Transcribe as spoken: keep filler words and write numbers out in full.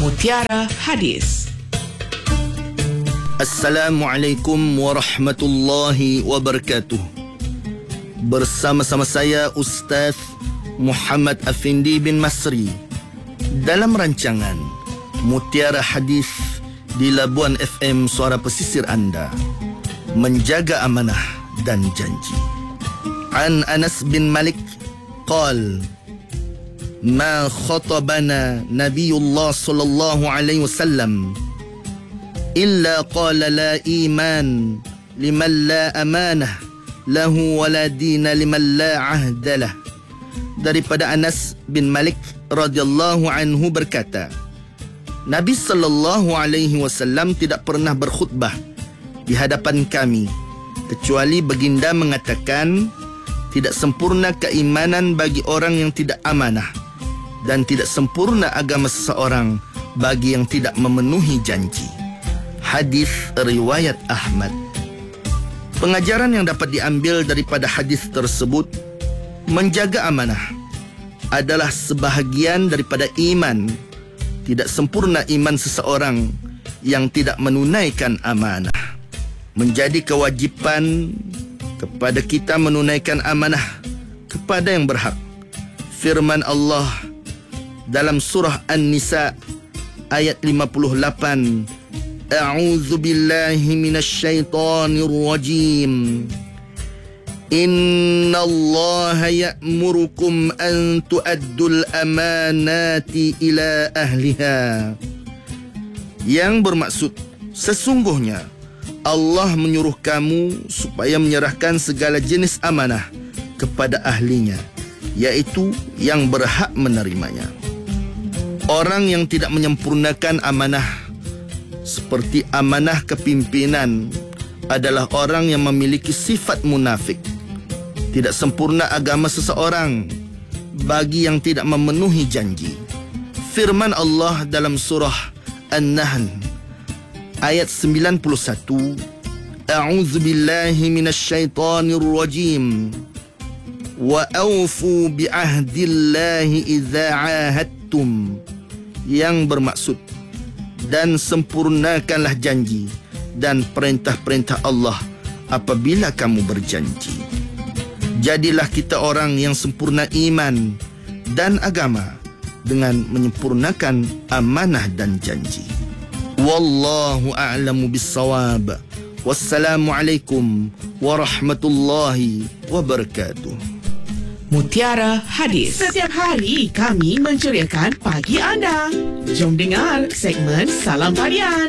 Mutiara Hadis. Assalamualaikum warahmatullahi wabarakatuh. Bersama-sama saya Ustaz Muhammad Afindi bin Masri dalam rancangan Mutiara Hadis di Labuan F M Suara Pesisir Anda, menjaga amanah dan janji. An Anas bin Malik qal ma khatabana Nabiullah sallallahu alaihi wasallam illa qala la iman liman la amanah lahu wa la dina liman la ahda lah. Daripada Anas bin Malik radhiyallahu anhu berkata, Nabi sallallahu alaihi wasallam tidak pernah berkhutbah di hadapan kami kecuali baginda mengatakan, tidak sempurna keimanan bagi orang yang tidak amanah dan tidak sempurna agama seseorang bagi yang tidak memenuhi janji. Hadis riwayat Ahmad. Pengajaran yang dapat diambil daripada hadis tersebut, menjaga amanah adalah sebahagian daripada iman. Tidak sempurna iman seseorang yang tidak menunaikan amanah. Menjadi kewajipan kepada kita menunaikan amanah kepada yang berhak. Firman Allah dalam surah An-Nisa ayat lima puluh lapan, A'udzu billahi minasyaitonir rajim. Inna Allaha ya'murukum an tu'addul amanati ila ahliha. Yang bermaksud, sesungguhnya Allah menyuruh kamu supaya menyerahkan segala jenis amanah kepada ahlinya, yaitu yang berhak menerimanya. Orang yang tidak menyempurnakan amanah seperti amanah kepimpinan adalah orang yang memiliki sifat munafik. Tidak sempurna agama seseorang bagi yang tidak memenuhi janji. Firman Allah dalam surah An-Nahl ayat sembilan puluh satu, A'udzu billahi minasyaitonir rajim. Wa awfu bi ahdillahi idza 'ahadtum. Yang bermaksud, dan sempurnakanlah janji dan perintah-perintah Allah apabila kamu berjanji. Jadilah kita orang yang sempurna iman dan agama dengan menyempurnakan amanah dan janji. Wallahu a'lamu bis-shawab. Wassalamualaikum warahmatullahi wabarakatuh. Mutiara Hadis. Setiap hari kami menceriakan pagi anda. Jom dengar segmen Salam Harian.